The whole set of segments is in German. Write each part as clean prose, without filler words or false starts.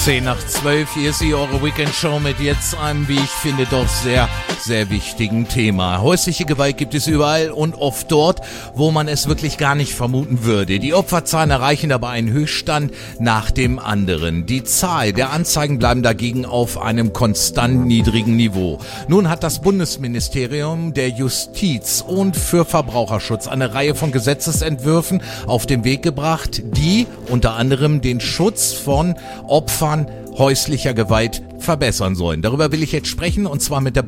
10:12, hier ist sie, eure Weekend-Show mit jetzt einem, wie ich finde, doch sehr, sehr wichtigen Thema. Häusliche Gewalt gibt es überall und oft dort, wo man es wirklich gar nicht vermuten würde. Die Opferzahlen erreichen dabei einen Höchststand nach dem anderen. Die Zahl der Anzeigen bleiben dagegen auf einem konstant niedrigen Niveau. Nun hat das Bundesministerium der Justiz und für Verbraucherschutz eine Reihe von Gesetzesentwürfen auf den Weg gebracht, die unter anderem den Schutz von Opfern häuslicher Gewalt verbessern sollen. Darüber will ich jetzt sprechen, und zwar mit der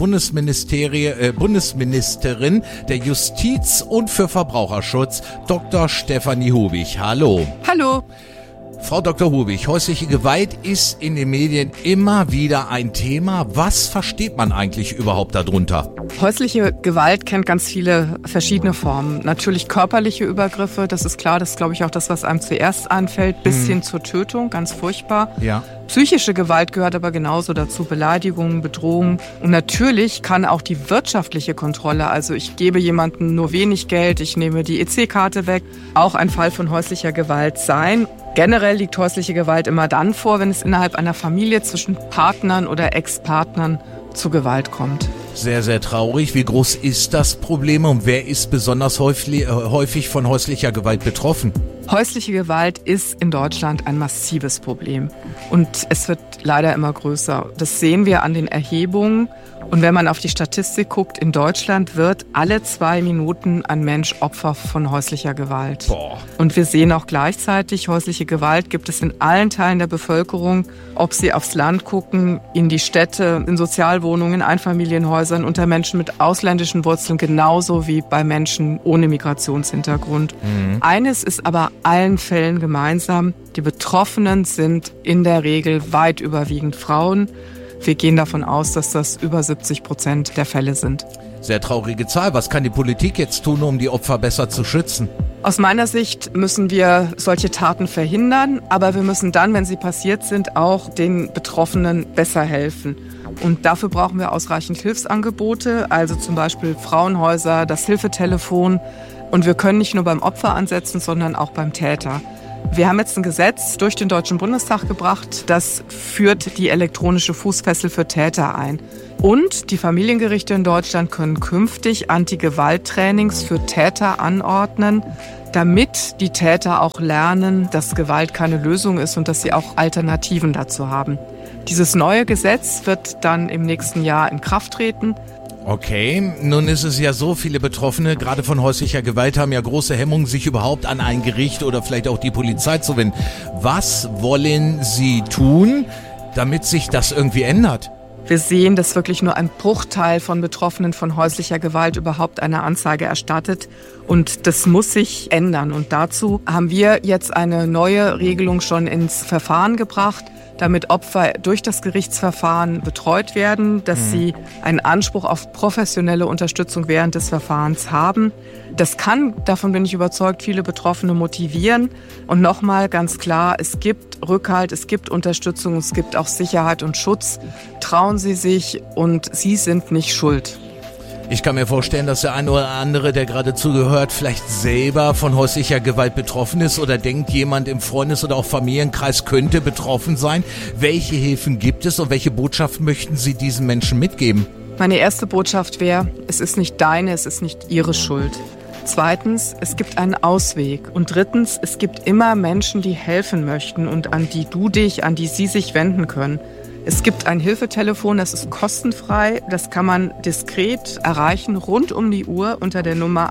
Bundesministerin der Justiz und für Verbraucherschutz, Dr. Stefanie Hubig. Hallo. Hallo. Frau Dr. Hubig, häusliche Gewalt ist in den Medien immer wieder ein Thema. Was versteht man eigentlich überhaupt darunter? Häusliche Gewalt kennt ganz viele verschiedene Formen. Natürlich körperliche Übergriffe, das ist klar, das ist, glaube ich, auch das, was einem zuerst einfällt, bis hin zur Tötung, ganz furchtbar. Ja. Psychische Gewalt gehört aber genauso dazu, Beleidigungen, Bedrohungen. Und natürlich kann auch die wirtschaftliche Kontrolle, also ich gebe jemandem nur wenig Geld, ich nehme die EC-Karte weg, auch ein Fall von häuslicher Gewalt sein. Generell liegt häusliche Gewalt immer dann vor, wenn es innerhalb einer Familie zwischen Partnern oder Ex-Partnern zu Gewalt kommt. Sehr, sehr traurig. Wie groß ist das Problem und wer ist besonders häufig von häuslicher Gewalt betroffen? Häusliche Gewalt ist in Deutschland ein massives Problem und es wird leider immer größer. Das sehen wir an den Erhebungen. Und wenn man auf die Statistik guckt, in Deutschland wird alle 2 Minuten ein Mensch Opfer von häuslicher Gewalt. Boah. Und wir sehen auch gleichzeitig, häusliche Gewalt gibt es in allen Teilen der Bevölkerung, ob sie aufs Land gucken, in die Städte, in Sozialwohnungen, in Einfamilienhäusern, unter Menschen mit ausländischen Wurzeln, genauso wie bei Menschen ohne Migrationshintergrund. Eines ist aber allen Fällen gemeinsam, die Betroffenen sind in der Regel weit überwiegend Frauen. Wir gehen davon aus, dass das über 70% der Fälle sind. Sehr traurige Zahl. Was kann die Politik jetzt tun, um die Opfer besser zu schützen? Aus meiner Sicht müssen wir solche Taten verhindern, aber wir müssen dann, wenn sie passiert sind, auch den Betroffenen besser helfen. Und dafür brauchen wir ausreichend Hilfsangebote, also zum Beispiel Frauenhäuser, das Hilfetelefon. Und wir können nicht nur beim Opfer ansetzen, sondern auch beim Täter. Wir haben jetzt ein Gesetz durch den Deutschen Bundestag gebracht, das führt die elektronische Fußfessel für Täter ein. Und die Familiengerichte in Deutschland können künftig Anti-Gewalt-Trainings für Täter anordnen, damit die Täter auch lernen, dass Gewalt keine Lösung ist und dass sie auch Alternativen dazu haben. Dieses neue Gesetz wird dann im nächsten Jahr in Kraft treten. Okay, nun ist es ja so, viele Betroffene, gerade von häuslicher Gewalt, haben ja große Hemmungen, sich überhaupt an ein Gericht oder vielleicht auch die Polizei zu wenden. Was wollen Sie tun, damit sich das irgendwie ändert? Wir sehen, dass wirklich nur ein Bruchteil von Betroffenen von häuslicher Gewalt überhaupt eine Anzeige erstattet. Und das muss sich ändern. Und dazu haben wir jetzt eine neue Regelung schon ins Verfahren gebracht, damit Opfer durch das Gerichtsverfahren betreut werden, dass sie einen Anspruch auf professionelle Unterstützung während des Verfahrens haben. Das kann, davon bin ich überzeugt, viele Betroffene motivieren. Und nochmal ganz klar, es gibt Rückhalt, es gibt Unterstützung, es gibt auch Sicherheit und Schutz. Trauen Sie sich und Sie sind nicht schuld. Ich kann mir vorstellen, dass der eine oder andere, der gerade zugehört, vielleicht selber von häuslicher Gewalt betroffen ist oder denkt, jemand im Freundes- oder auch Familienkreis könnte betroffen sein. Welche Hilfen gibt es und welche Botschaft möchten Sie diesen Menschen mitgeben? Meine erste Botschaft wäre, es ist nicht deine, es ist nicht ihre Schuld. Zweitens, es gibt einen Ausweg. Und drittens, es gibt immer Menschen, die helfen möchten und an die sie sich wenden können. Es gibt ein Hilfetelefon, das ist kostenfrei, das kann man diskret erreichen, rund um die Uhr unter der Nummer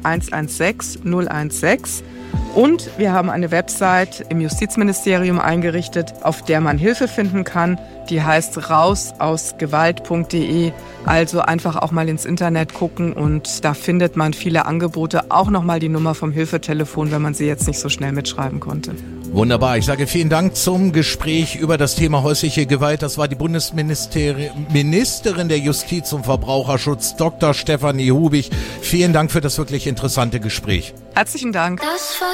116 016. Und wir haben eine Website im Justizministerium eingerichtet, auf der man Hilfe finden kann. Die heißt rausausgewalt.de. Also einfach auch mal ins Internet gucken und da findet man viele Angebote. Auch nochmal die Nummer vom Hilfetelefon, wenn man sie jetzt nicht so schnell mitschreiben konnte. Wunderbar. Ich sage vielen Dank zum Gespräch über das Thema häusliche Gewalt. Das war die Bundesministerin der Justiz und Verbraucherschutz, Dr. Stefanie Hubig. Vielen Dank für das wirklich interessante Gespräch. Herzlichen Dank.